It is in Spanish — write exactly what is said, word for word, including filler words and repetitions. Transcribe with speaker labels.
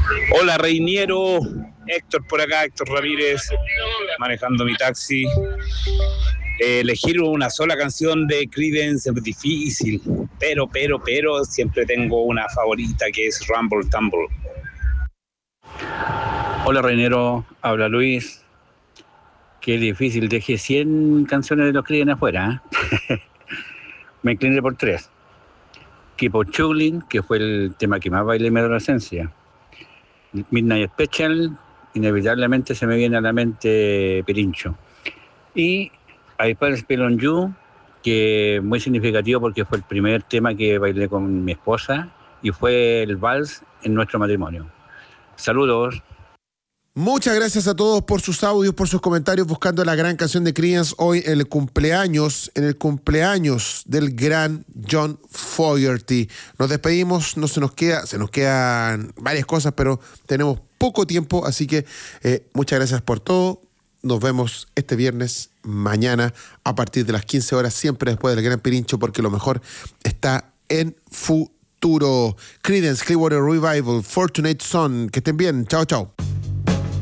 Speaker 1: Hola Reiniero, Héctor por acá, Héctor Ramírez, manejando mi taxi. Eh, elegir una sola canción de Creedence es difícil, pero, pero, pero siempre tengo una favorita que es Rumble Tumble.
Speaker 2: Hola Reiniero, habla Luis. Qué difícil, dejé cien canciones de los Creedence afuera, ¿eh? Me incliné por tres. Keep on Chugging, que fue el tema que más bailé en mi adolescencia. Midnight Special, inevitablemente se me viene a la mente Pirincho. Y I Put a Spell on You, que es muy significativo porque fue el primer tema que bailé con mi esposa y fue el vals en nuestro matrimonio. Saludos.
Speaker 3: Muchas gracias a todos por sus audios, por sus comentarios, buscando la gran canción de Creedence hoy en el cumpleaños, en el cumpleaños del gran John Fogerty. Nos despedimos, no se nos queda, se nos quedan varias cosas, pero tenemos poco tiempo, así que eh, muchas gracias por todo. Nos vemos este viernes, mañana, a partir de las quince horas, siempre después del Gran Pirincho, porque lo mejor está en futuro. Creedence Clearwater Revival, Fortunate Son. Que estén bien. Chao, chao.